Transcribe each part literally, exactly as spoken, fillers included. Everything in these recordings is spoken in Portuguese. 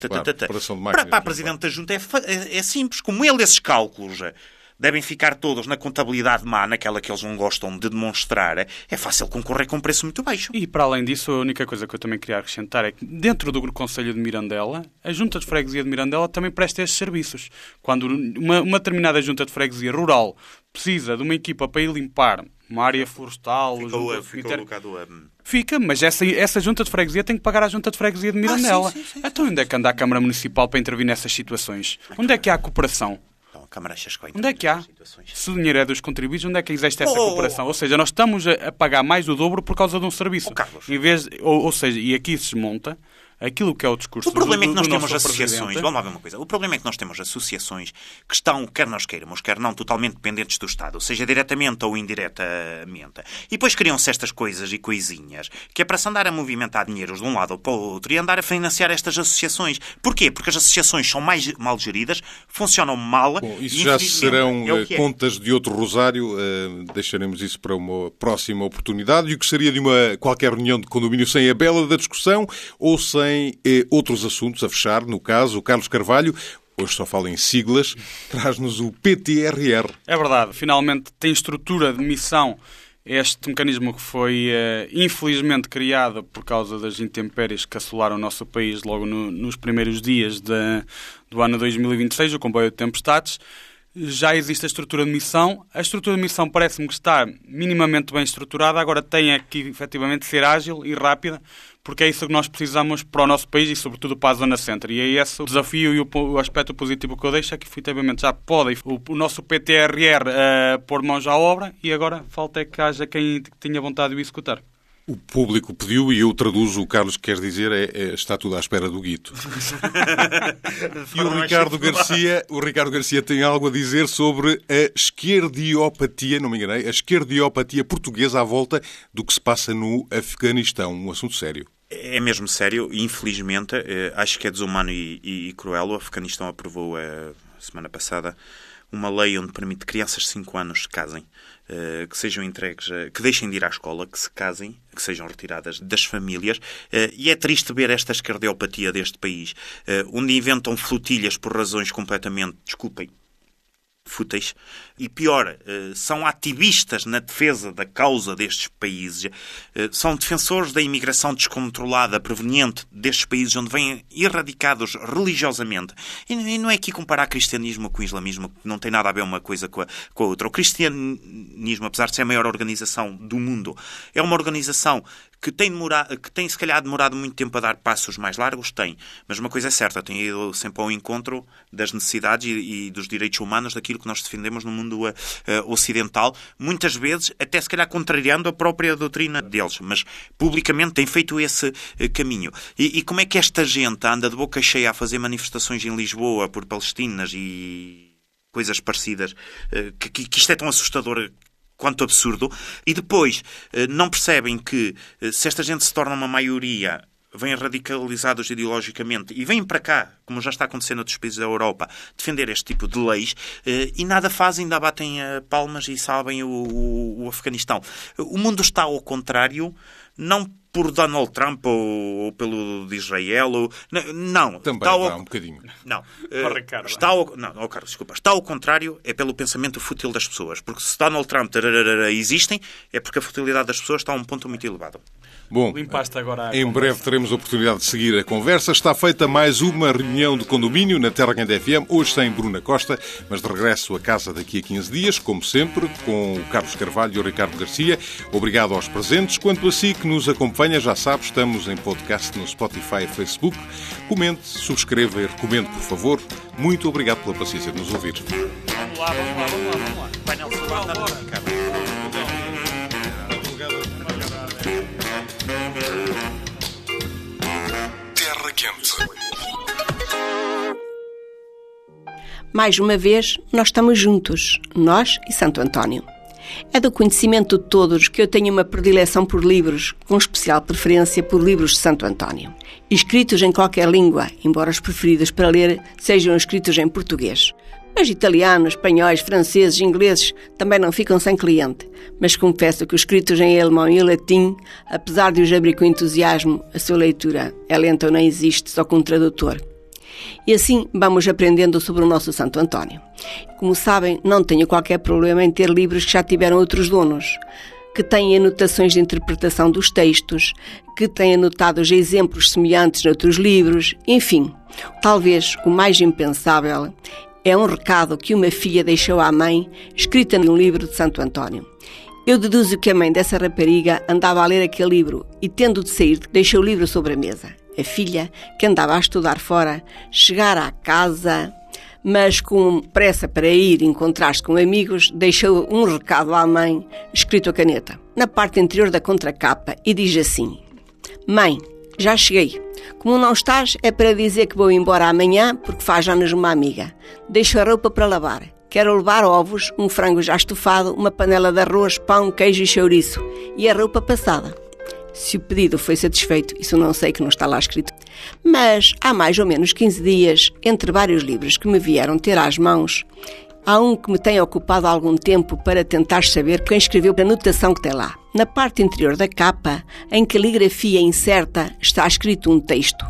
Claro, preparação de para, máquinas, para a Presidente da Junta é, é, é simples. Como ele, esses cálculos devem ficar todos na contabilidade má, naquela que eles não gostam de demonstrar, é fácil concorrer com um preço muito baixo. E, para além disso, a única coisa que eu também queria acrescentar é que, dentro do Conselho de Mirandela, a Junta de Freguesia de Mirandela também presta estes serviços. Quando uma, uma determinada Junta de Freguesia rural precisa de uma equipa para ir limpar uma área florestal... Ficou, junta, ficou alocado a... Fica, mas essa, essa Junta de Freguesia tem que pagar à Junta de Freguesia de Mirandela. Ah, sim, sim, sim, então, onde é que anda a Câmara Municipal para intervir nessas situações? Onde é que há cooperação? Câmara Chascoita. Onde é que há? Se o dinheiro é dos contribuintes, onde é que existe essa oh, cooperação? Oh, oh. Ou seja, nós estamos a, a pagar mais o dobro por causa de um serviço. Oh, Carlos. Em vez, ou, ou seja, e aqui se monta aquilo que é o discurso O problema do, é que nós do temos nosso associações. presidente. Vamos lá ver uma coisa. O problema é que nós temos associações que estão, quer nós queiramos, quer não, totalmente dependentes do Estado, seja diretamente ou indiretamente. E depois criam-se estas coisas e coisinhas que é para se andar a movimentar dinheiros de um lado ou para o outro e andar a financiar estas associações. Porquê? Porque as associações são mais mal geridas, funcionam mal. Bom, isso já serão é é. contas de outro rosário. Uh, deixaremos isso para uma próxima oportunidade. E o que seria de uma qualquer reunião de condomínio sem a bela da discussão ou sem eh, outros assuntos a fechar, no caso, o Carlos Carvalho, hoje só fala em siglas, traz-nos o P T R R. É verdade, finalmente tem estrutura de missão este mecanismo que foi, uh, infelizmente, criado por causa das intempéries que assolaram o nosso país logo no, nos primeiros dias de, do ano dois mil e vinte e seis, o comboio de tempestades. Já existe a estrutura de missão. A estrutura de missão parece-me que está minimamente bem estruturada, agora tem que, efetivamente, ser ágil e rápida, porque é isso que nós precisamos para o nosso país e, sobretudo, para a Zona Centro. E é esse o desafio e o, o aspecto positivo que eu deixo, é que, efetivamente, já pode o, o nosso P T R R uh, pôr mãos à obra e agora falta é que haja quem tenha vontade de o executar. O público pediu e eu traduzo. O Carlos quer dizer é, é está tudo à espera do guito. E o Ricardo Garcia, o Ricardo Garcia tem algo a dizer sobre a esquerdiopatia, não me enganei, a esquerdiopatia portuguesa à volta do que se passa no Afeganistão. Um assunto sério. É mesmo sério e, infelizmente, acho que é desumano e, e, e cruel. O Afeganistão aprovou, a semana passada, uma lei onde permite crianças de cinco anos se casem, uh, que sejam entregues, uh, que deixem de ir à escola, que se casem, que sejam retiradas das famílias. Uh, e é triste ver esta esquerdiopatia deste país, uh, onde inventam flotilhas por razões completamente, desculpem, fúteis. E pior, são ativistas na defesa da causa destes países. São defensores da imigração descontrolada proveniente destes países onde vêm erradicados religiosamente. E não é aqui comparar cristianismo com o islamismo, que não tem nada a ver uma coisa com a, com a outra. O cristianismo, apesar de ser a maior organização do mundo, é uma organização que tem, demorado, que tem se calhar demorado muito tempo a dar passos mais largos, tem. Mas uma coisa é certa, tem ido sempre ao encontro das necessidades e, e dos direitos humanos daquilo que nós defendemos no mundo uh, uh, ocidental, muitas vezes até se calhar contrariando a própria doutrina deles, mas publicamente tem feito esse uh, caminho. E, e como é que esta gente anda de boca cheia a fazer manifestações em Lisboa por palestinas e coisas parecidas, uh, que, que isto é tão assustador quanto absurdo, e depois não percebem que se esta gente se torna uma maioria, vêm radicalizados ideologicamente e vêm para cá, como já está acontecendo em outros países da Europa, defender este tipo de leis e nada fazem, ainda batem palmas e salvem o, o, o Afeganistão. O mundo está ao contrário, não por Donald Trump ou, ou pelo de Israel, ou, não. Também está ao, dá um bocadinho. Não. Uh, Ricardo, está ao, não, oh, Carlos, desculpa. Está ao contrário, é pelo pensamento fútil das pessoas. Porque se Donald Trump tararara, existem, é porque a futilidade das pessoas está a um ponto muito elevado. Bom, agora em breve teremos a oportunidade de seguir a conversa. Está feita mais uma reunião de condomínio na Terra Grande F M, hoje sem Bruna Costa, mas de regresso a casa daqui a quinze dias, como sempre, com o Carlos Carvalho e o Ricardo Garcia. Obrigado aos presentes. Quanto a si que nos acompanha, já sabe, estamos em podcast no Spotify e Facebook. Comente, subscreva e recomende, por favor. Muito obrigado pela paciência de nos ouvir. Vamos lá, vamos lá, vamos lá. Vamos lá. Painel solar, nada a ficar. Terra Quente. Mais uma vez, nós estamos juntos, nós e Santo António. É do conhecimento de todos que eu tenho uma predileção por livros, com especial preferência por livros de Santo António. Escritos em qualquer língua, embora os preferidos para ler sejam escritos em português. Mas italianos, espanhóis, franceses, ingleses também não ficam sem cliente. Mas confesso que os escritos em alemão e latim, apesar de os abrir com entusiasmo, a sua leitura é lenta ou não existe, só com um tradutor. E assim vamos aprendendo sobre o nosso Santo António. Como sabem, não tenho qualquer problema em ter livros que já tiveram outros donos, que têm anotações de interpretação dos textos, que têm anotados exemplos semelhantes noutros livros, enfim. Talvez o mais impensável é um recado que uma filha deixou à mãe, escrita num livro de Santo António. Eu deduzo que a mãe dessa rapariga andava a ler aquele livro e, tendo de sair, deixou o livro sobre a mesa. A filha, que andava a estudar fora, chegara à casa, mas com pressa para ir encontrar-se com amigos, deixou um recado à mãe, escrito a caneta, na parte interior da contracapa, e diz assim: Mãe, já cheguei. Como não estás, é para dizer que vou embora amanhã, porque faz anos uma amiga. Deixo a roupa para lavar. Quero levar ovos, um frango já estufado, uma panela de arroz, pão, queijo e chouriço, e a roupa passada. Se o pedido foi satisfeito, isso não sei, que não está lá escrito. Mas há mais ou menos quinze dias, entre vários livros que me vieram ter às mãos, há um que me tem ocupado algum tempo para tentar saber quem escreveu a anotação que tem lá. Na parte interior da capa, em caligrafia incerta, está escrito um texto.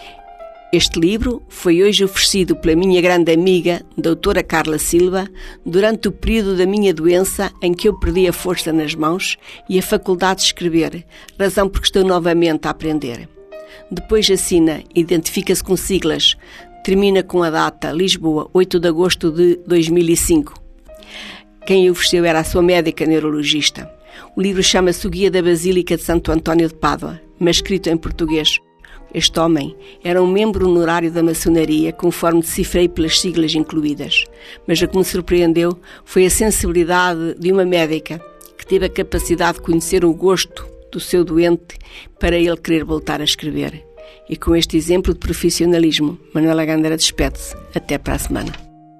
Este livro foi hoje oferecido pela minha grande amiga, doutora Carla Silva, durante o período da minha doença em que eu perdi a força nas mãos e a faculdade de escrever, razão porque estou novamente a aprender. Depois assina, identifica-se com siglas, termina com a data Lisboa, oito de agosto de dois mil e cinco. Quem o ofereceu era a sua médica neurologista. O livro chama-se O Guia da Basílica de Santo António de Pádua, mas escrito em português. Este homem era um membro honorário da maçonaria, conforme decifrei pelas siglas incluídas. Mas o que me surpreendeu foi a sensibilidade de uma médica que teve a capacidade de conhecer o gosto do seu doente para ele querer voltar a escrever. E com este exemplo de profissionalismo, Manuela Gandara despede-se. Até para a semana.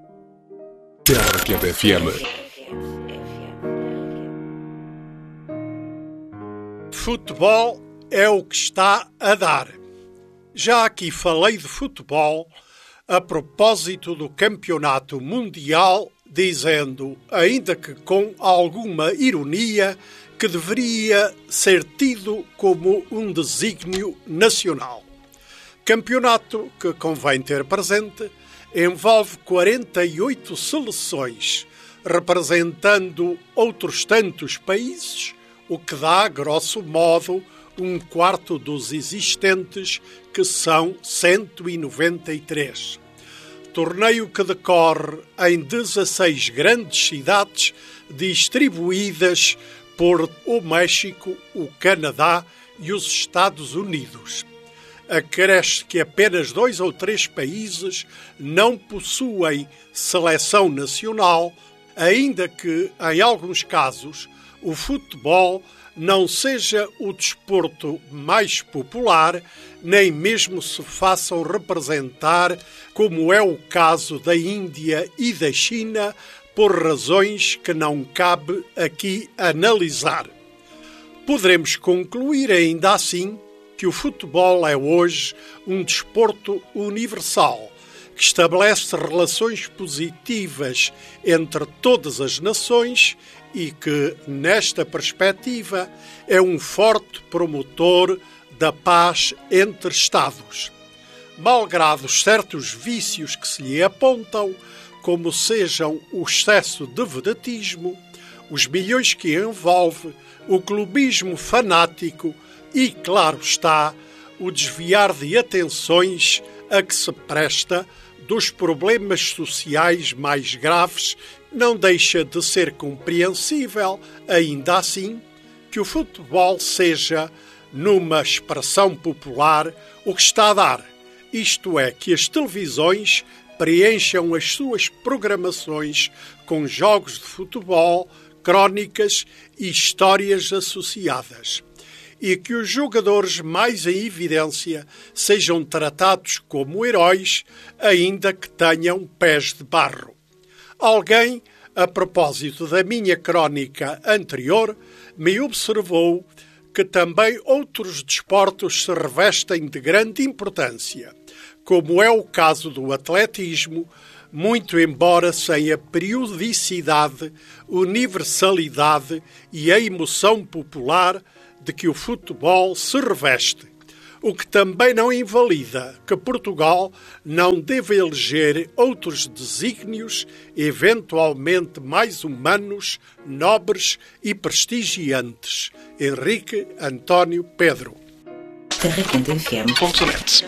Terra Quente F M. Futebol é o que está a dar. Já aqui falei de futebol a propósito do Campeonato Mundial, dizendo, ainda que com alguma ironia, que deveria ser tido como um desígnio nacional. Campeonato que, convém ter presente, envolve quarenta e oito seleções, representando outros tantos países, o que dá, grosso modo, um quarto dos existentes, que são cento e noventa e três. Torneio que decorre em dezasseis grandes cidades distribuídas por o México, o Canadá e os Estados Unidos. Acresce que apenas dois ou três países não possuem seleção nacional, ainda que, em alguns casos, o futebol não seja o desporto mais popular, nem mesmo se façam representar, como é o caso da Índia e da China, por razões que não cabe aqui analisar. Poderemos concluir ainda assim que o futebol é hoje um desporto universal, que estabelece relações positivas entre todas as nações e que, nesta perspectiva, é um forte promotor da paz entre Estados. Malgrados certos vícios que se lhe apontam, como sejam o excesso de vedetismo, os milhões que envolve, o clubismo fanático e, claro está, o desviar de atenções a que se presta dos problemas sociais mais graves, não deixa de ser compreensível, ainda assim, que o futebol seja, numa expressão popular, o que está a dar, isto é, que as televisões preencham as suas programações com jogos de futebol, crónicas e histórias associadas, e que os jogadores mais em evidência sejam tratados como heróis, ainda que tenham pés de barro. Alguém, a propósito da minha crónica anterior, me observou que também outros desportos se revestem de grande importância, como é o caso do atletismo, muito embora sem a periodicidade, universalidade e a emoção popular de que o futebol se reveste. o que também não invalida que Portugal não deva eleger outros desígnios, eventualmente mais humanos, nobres e prestigiantes. Henrique António Pedro. Terra Quente F M ponto net.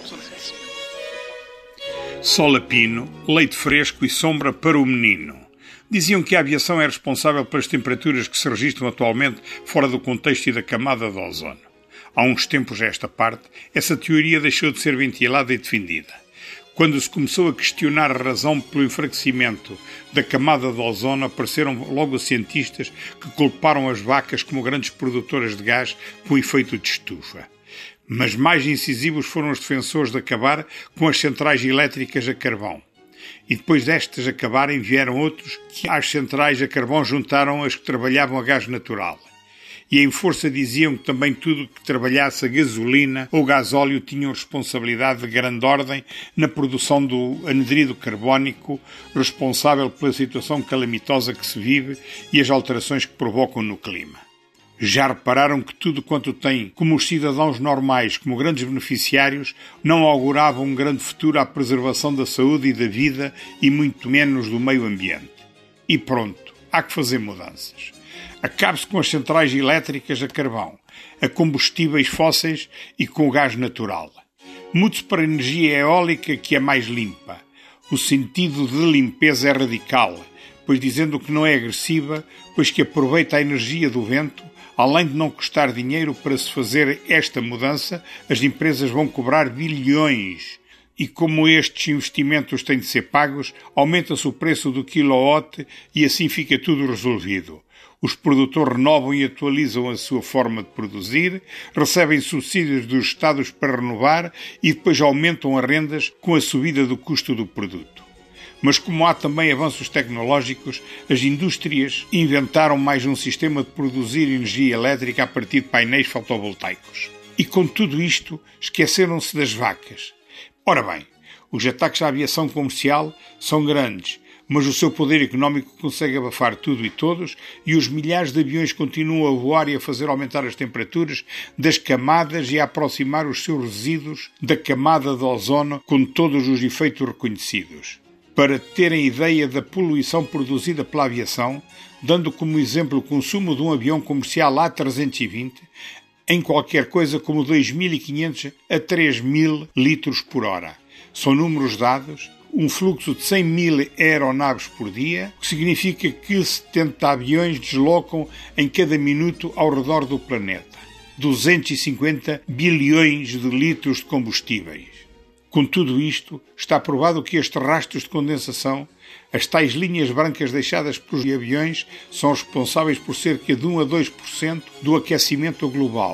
Sol a pino, leite fresco e sombra para o menino. Diziam que a aviação é responsável pelas temperaturas que se registram atualmente fora do contexto e da camada de ozono. Há uns tempos a esta parte, essa teoria deixou de ser ventilada e defendida. Quando se começou a questionar a razão pelo enfraquecimento da camada de ozono, apareceram logo cientistas que culparam as vacas como grandes produtoras de gás com efeito de estufa. Mas mais incisivos foram os defensores de acabar com as centrais elétricas a carvão. E depois destas acabarem, vieram outros que às centrais a carvão juntaram as que trabalhavam a gás natural. E em força diziam que também tudo que trabalhasse a gasolina ou gasóleo tinham responsabilidade de grande ordem na produção do anidrido carbónico, responsável pela situação calamitosa que se vive e as alterações que provocam no clima. Já repararam que tudo quanto tem como os cidadãos normais, como grandes beneficiários, não augurava um grande futuro à preservação da saúde e da vida e muito menos do meio ambiente. E pronto, há que fazer mudanças. Acabe-se com as centrais elétricas a carvão, a combustíveis fósseis e com o gás natural. Mude-se para a energia eólica, que é mais limpa. O sentido de limpeza é radical, pois dizendo que não é agressiva, pois que aproveita a energia do vento. Além de não custar dinheiro para se fazer esta mudança, as empresas vão cobrar bilhões. E como estes investimentos têm de ser pagos, aumenta-se o preço do quilowatt e assim fica tudo resolvido. Os produtores renovam e atualizam a sua forma de produzir, recebem subsídios dos Estados para renovar e depois aumentam as rendas com a subida do custo do produto. Mas como há também avanços tecnológicos, as indústrias inventaram mais um sistema de produzir energia elétrica a partir de painéis fotovoltaicos. E com tudo isto, esqueceram-se das vacas. Ora bem, os ataques à aviação comercial são grandes, mas o seu poder económico consegue abafar tudo e todos e os milhares de aviões continuam a voar e a fazer aumentar as temperaturas das camadas e a aproximar os seus resíduos da camada de ozono com todos os efeitos reconhecidos. Para terem ideia da poluição produzida pela aviação, dando como exemplo o consumo de um avião comercial A trezentos e vinte, em qualquer coisa como dois mil e quinhentos a três mil litros por hora. São números dados, um fluxo de cem mil aeronaves por dia, que significa que setenta aviões deslocam em cada minuto ao redor do planeta. duzentos e cinquenta bilhões de litros de combustíveis. Com tudo isto, está provado que estes rastros de condensação, as tais linhas brancas deixadas pelos aviões, são responsáveis por cerca de um a dois por cento do aquecimento global.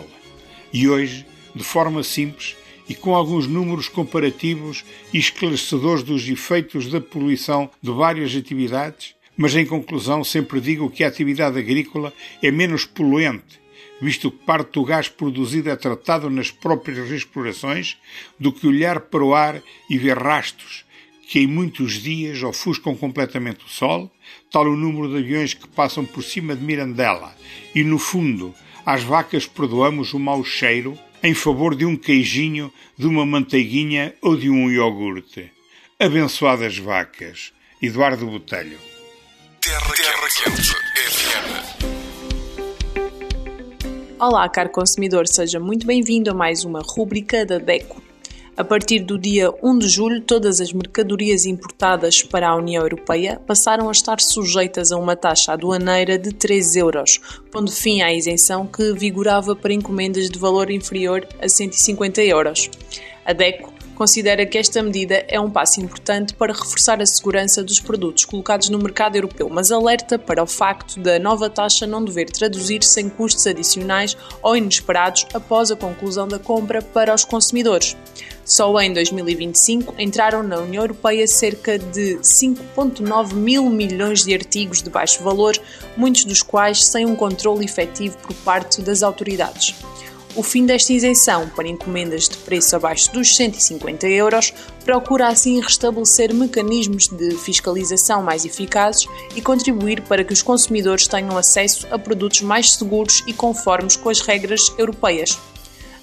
E hoje, de forma simples e com alguns números comparativos e esclarecedores dos efeitos da poluição de várias atividades, mas em conclusão sempre digo que a atividade agrícola é menos poluente, visto que parte do gás produzido é tratado nas próprias explorações, do que olhar para o ar e ver rastros que em muitos dias ofuscam completamente o sol, tal o número de aviões que passam por cima de Mirandela, e no fundo, às vacas perdoamos o mau cheiro em favor de um queijinho, de uma manteiguinha ou de um iogurte. Abençoadas vacas. Eduardo Botelho. Terra, Terra Quente F M. Olá, caro consumidor, seja muito bem-vindo a mais uma rúbrica da DECO. A partir do dia um de julho, todas as mercadorias importadas para a União Europeia passaram a estar sujeitas a uma taxa aduaneira de três euros, pondo fim à isenção que vigorava para encomendas de valor inferior a cento e cinquenta euros. A DECO considera que esta medida é um passo importante para reforçar a segurança dos produtos colocados no mercado europeu, mas alerta para o facto da nova taxa não dever traduzir-se em custos adicionais ou inesperados após a conclusão da compra para os consumidores. Só em dois mil e vinte e cinco entraram na União Europeia cerca de cinco vírgula nove mil milhões de artigos de baixo valor, muitos dos quais sem um controle efetivo por parte das autoridades. O fim desta isenção para encomendas de preço abaixo dos cento e cinquenta euros procura assim restabelecer mecanismos de fiscalização mais eficazes e contribuir para que os consumidores tenham acesso a produtos mais seguros e conformes com as regras europeias.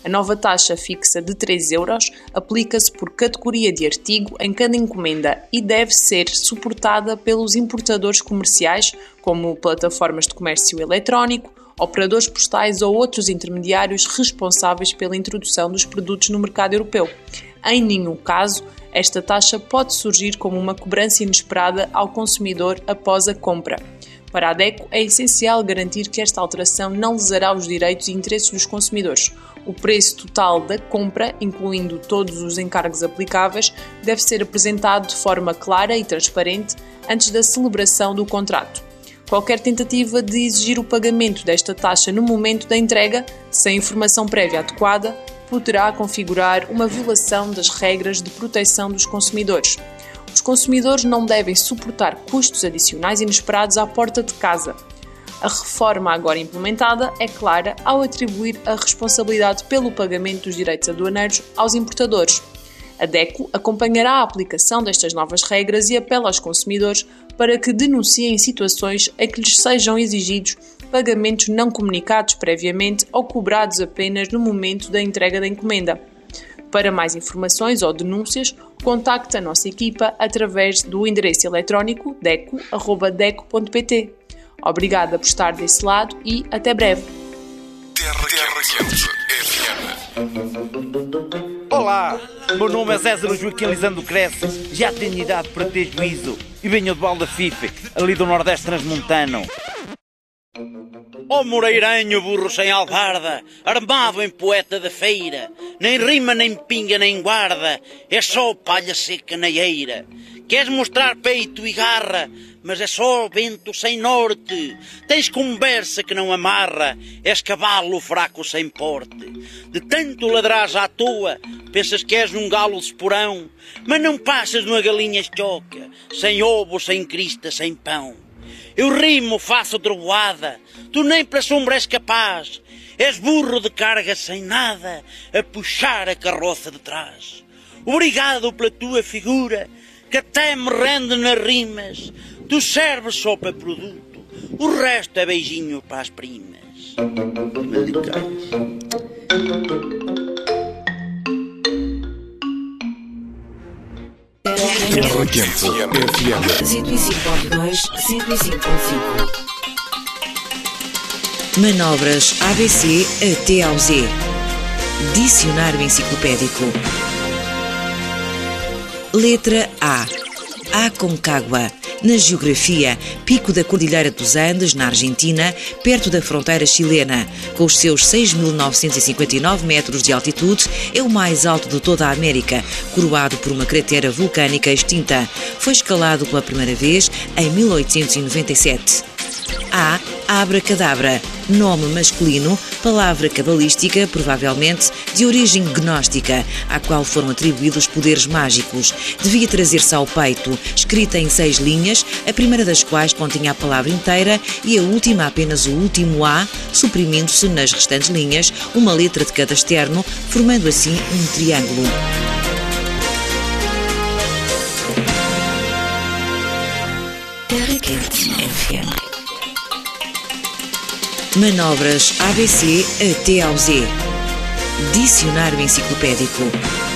A nova taxa fixa de três euros aplica-se por categoria de artigo em cada encomenda e deve ser suportada pelos importadores comerciais, como plataformas de comércio eletrónico, operadores postais ou outros intermediários responsáveis pela introdução dos produtos no mercado europeu. Em nenhum caso, esta taxa pode surgir como uma cobrança inesperada ao consumidor após a compra. Para a DECO, é essencial garantir que esta alteração não lesará os direitos e interesses dos consumidores. O preço total da compra, incluindo todos os encargos aplicáveis, deve ser apresentado de forma clara e transparente antes da celebração do contrato. Qualquer tentativa de exigir o pagamento desta taxa no momento da entrega, sem informação prévia adequada, poderá configurar uma violação das regras de proteção dos consumidores. Os consumidores não devem suportar custos adicionais inesperados à porta de casa. A reforma agora implementada é clara ao atribuir a responsabilidade pelo pagamento dos direitos aduaneiros aos importadores. A DECO acompanhará a aplicação destas novas regras e apela aos consumidores para que denunciem situações em que lhes sejam exigidos pagamentos não comunicados previamente ou cobrados apenas no momento da entrega da encomenda. Para mais informações ou denúncias, contacte a nossa equipa através do endereço eletrónico deco arroba deco ponto pt. Obrigada por estar desse lado e até breve. Terra Quente F M. Olá, meu nome é César Joaquim Lisandro Cresce, já tenho idade para ter juízo e venho de Valda Fife, ali do Nordeste Transmontano. Ó oh, Moreiranho, burro sem albarda, armado em poeta da feira, nem rima, nem pinga, nem guarda, é só palha seca na eira. Queres mostrar peito e garra, mas é só vento sem norte. Tens conversa que não amarra, és cavalo fraco sem porte. De tanto ladras à toa, pensas que és um galo de esporão, mas não passas numa galinha choca, sem ovo, sem crista, sem pão. Eu rimo, faço trovoada, tu nem para sombra és capaz. És burro de carga sem nada, a puxar a carroça de trás. Obrigado pela tua figura, que até me rende nas rimas. Tu serves só para produto, o resto é beijinho para as primas. Terra Quente F M. cento e cinco ponto dois, cento e cinco ponto cinco. Manobras A B C até ao Z. Dicionário enciclopédico. Letra A. Aconcagua. Na geografia, pico da Cordilheira dos Andes, na Argentina, perto da fronteira chilena. Com os seus seis mil novecentos e cinquenta e nove metros de altitude, é o mais alto de toda a América, coroado por uma cratera vulcânica extinta. Foi escalado pela primeira vez em mil oitocentos e noventa e sete. A. Abracadabra. Nome masculino, palavra cabalística, provavelmente de origem gnóstica, à qual foram atribuídos poderes mágicos. Devia trazer-se ao peito, escrita em seis linhas, a primeira das quais continha a palavra inteira e a última apenas o último A, suprimindo-se nas restantes linhas uma letra de cada externo, formando assim um triângulo. Terra Quente F M. Manobras A B C até ao Z. Dicionário enciclopédico.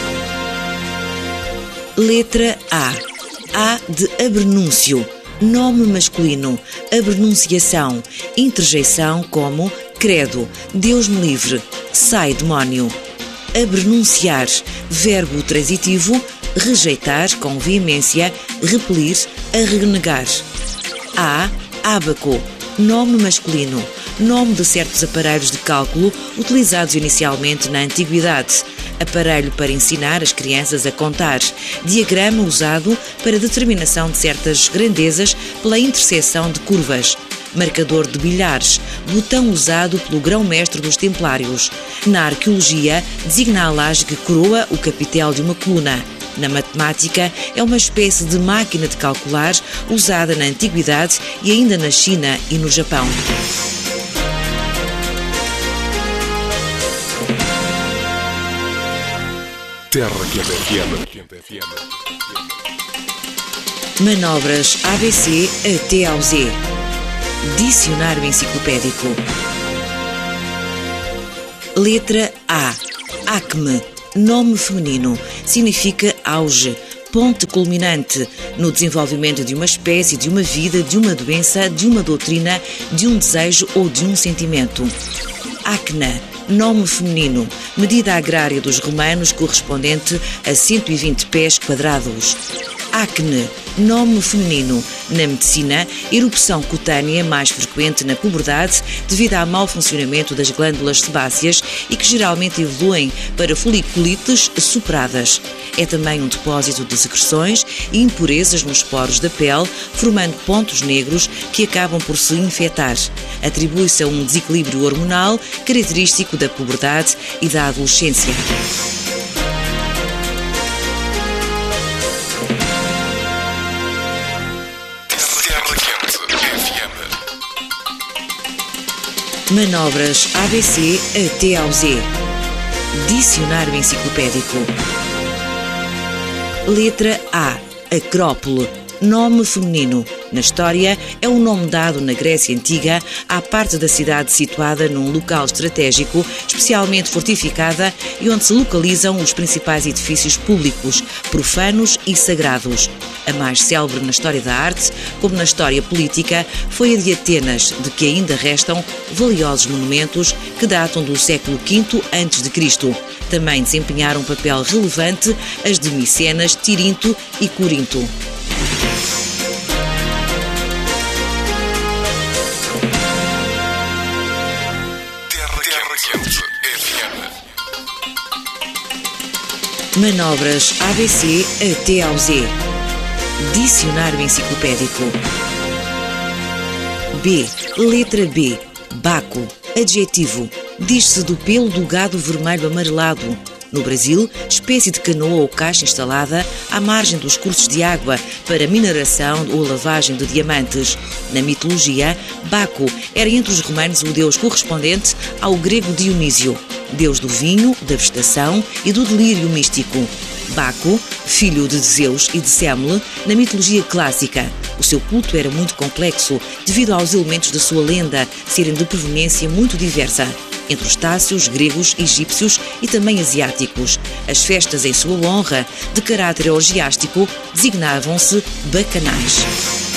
Letra A. A de abrenúncio. Nome masculino. Abrenunciação. Interjeição como credo, Deus me livre, sai demónio. Abrenunciar. Verbo transitivo. Rejeitar com veemência. Repelir. Arrenegar. A. Ábaco. Nome masculino. Nome de certos aparelhos de cálculo utilizados inicialmente na antiguidade. Aparelho para ensinar as crianças a contar. Diagrama usado para determinação de certas grandezas pela interseção de curvas. Marcador de bilhares. Botão usado pelo grão-mestre dos templários. Na arqueologia, designa a laje que coroa o capitel de uma coluna. Na matemática, é uma espécie de máquina de calcular usada na antiguidade e ainda na China e no Japão. Terra Quente F M. Manobras A B C até ao Z. Dicionário enciclopédico. Letra A. Acme, nome feminino, significa auge, ponte culminante no desenvolvimento de uma espécie, de uma vida, de uma doença, de uma doutrina, de um desejo ou de um sentimento. Acna, nome feminino, medida agrária dos romanos correspondente a cento e vinte pés quadrados. Acne, nome feminino, na medicina, erupção cutânea mais frequente na puberdade devido ao mau funcionamento das glândulas sebáceas e que geralmente evoluem para foliculites superadas. É também um depósito de secreções e impurezas nos poros da pele, formando pontos negros que acabam por se infectar. Atribui-se a um desequilíbrio hormonal característico da puberdade e da adolescência. Manobras A B C até ao Z. Dicionário enciclopédico. Letra A. Acrópole. Nome feminino. Na história, é o nome dado na Grécia Antiga à parte da cidade situada num local estratégico, especialmente fortificada e onde se localizam os principais edifícios públicos, profanos e sagrados. A mais célebre na história da arte, como na história política, foi a de Atenas, de que ainda restam valiosos monumentos que datam do século quinto antes de Cristo. Também desempenharam um papel relevante as de Micenas, Tirinto e Corinto. Manobras A B C até ao Z. Dicionário enciclopédico. B. Letra B. Baco. Adjetivo. Diz-se do pelo do gado vermelho amarelado. No Brasil, espécie de canoa ou caixa instalada à margem dos cursos de água para mineração ou lavagem de diamantes. Na mitologia, Baco era entre os romanos o deus correspondente ao grego Dionísio, deus do vinho, da vegetação e do delírio místico. Baco, filho de Zeus e de Semele, na mitologia clássica. O seu culto era muito complexo devido aos elementos da sua lenda serem de proveniência muito diversa. Entre os tácios, gregos, egípcios e também asiáticos. As festas em sua honra, de caráter orgiástico, designavam-se bacanais.